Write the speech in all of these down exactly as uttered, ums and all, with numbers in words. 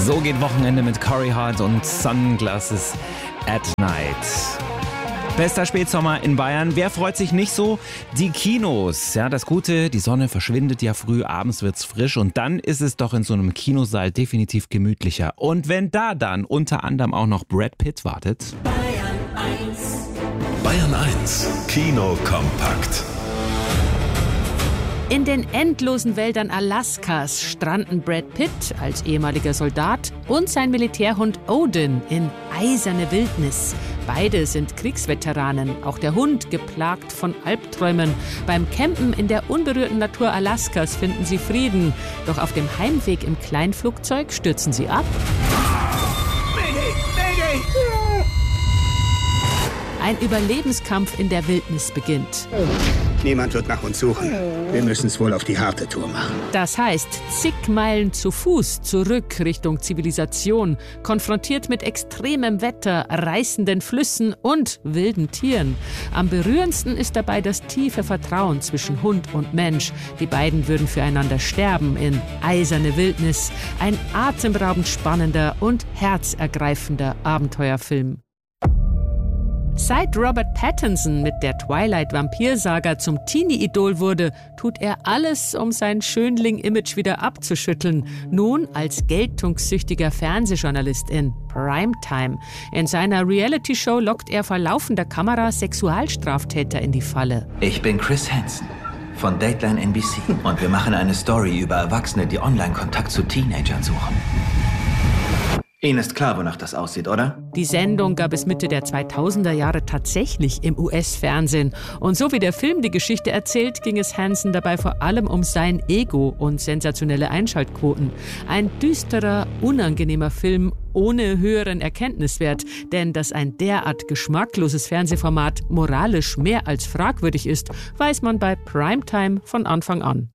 So geht Wochenende mit Corey Hart und Sunglasses at Night. Bester Spätsommer in Bayern. Wer freut sich nicht so? Die Kinos. Ja, das Gute, die Sonne verschwindet ja früh, abends wird's frisch und dann ist es doch in so einem Kinosaal definitiv gemütlicher. Und wenn da dann unter anderem auch noch Brad Pitt wartet. Bayern eins. Bayern eins, Kino kompakt. In den endlosen Wäldern Alaskas stranden Brad Pitt als ehemaliger Soldat und sein Militärhund Odin in eiserne Wildnis. Beide sind Kriegsveteranen, auch der Hund geplagt von Albträumen. Beim Campen in der unberührten Natur Alaskas finden sie Frieden. Doch auf dem Heimweg im Kleinflugzeug stürzen sie ab. Mayday, Mayday. Ein Überlebenskampf in der Wildnis beginnt. Niemand wird nach uns suchen. Wir müssen es wohl auf die harte Tour machen. Das heißt, zig Meilen zu Fuß zurück Richtung Zivilisation, konfrontiert mit extremem Wetter, reißenden Flüssen und wilden Tieren. Am berührendsten ist dabei das tiefe Vertrauen zwischen Hund und Mensch. Die beiden würden füreinander sterben in eiserne Wildnis. Ein atemberaubend spannender und herzergreifender Abenteuerfilm. Seit Robert Pattinson mit der Twilight-Vampir-Saga zum Teenie-Idol wurde, tut er alles, um sein Schönling-Image wieder abzuschütteln. Nun als geltungssüchtiger Fernsehjournalist in Primetime. In seiner Reality-Show lockt er vor laufender Kamera Sexualstraftäter in die Falle. Ich bin Chris Hansen von Dateline N B C und wir machen eine Story über Erwachsene, die Online-Kontakt zu Teenagern suchen. Ihnen ist klar, wonach das aussieht, oder? Die Sendung gab es Mitte der zweitausender Jahre tatsächlich im U S-Fernsehen. Und so wie der Film die Geschichte erzählt, ging es Hansen dabei vor allem um sein Ego und sensationelle Einschaltquoten. Ein düsterer, unangenehmer Film ohne höheren Erkenntniswert. Denn dass ein derart geschmackloses Fernsehformat moralisch mehr als fragwürdig ist, weiß man bei Primetime von Anfang an.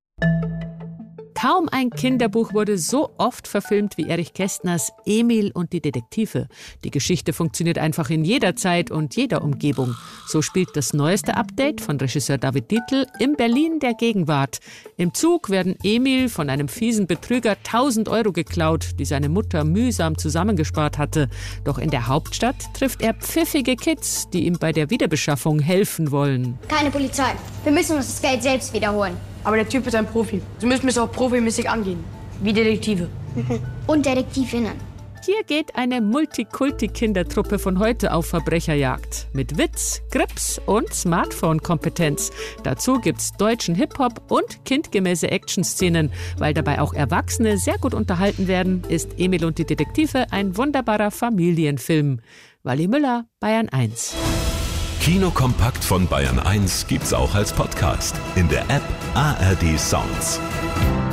Kaum ein Kinderbuch wurde so oft verfilmt wie Erich Kästners Emil und die Detektive. Die Geschichte funktioniert einfach in jeder Zeit und jeder Umgebung. So spielt das neueste Update von Regisseur David Dietl im Berlin der Gegenwart. Im Zug werden Emil von einem fiesen Betrüger tausend Euro geklaut, die seine Mutter mühsam zusammengespart hatte. Doch in der Hauptstadt trifft er pfiffige Kids, die ihm bei der Wiederbeschaffung helfen wollen. Keine Polizei. Wir müssen uns das Geld selbst wiederholen. Aber der Typ ist ein Profi. Sie müssen es auch profimäßig angehen. Wie Detektive. Und Detektivinnen. Hier geht eine Multikulti-Kindertruppe von heute auf Verbrecherjagd. Mit Witz, Grips und Smartphone-Kompetenz. Dazu gibt's deutschen Hip-Hop und kindgemäße Action-Szenen. Weil dabei auch Erwachsene sehr gut unterhalten werden, ist Emil und die Detektive ein wunderbarer Familienfilm. Wally Müller, Bayern eins. Kino kompakt von Bayern eins gibt's auch als Podcast in der App A R D Sounds.